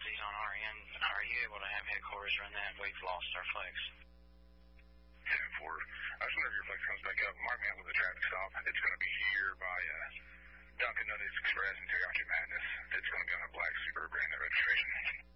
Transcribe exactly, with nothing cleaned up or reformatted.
on our end. Are you able to have headquarters run that? We've lost our flex.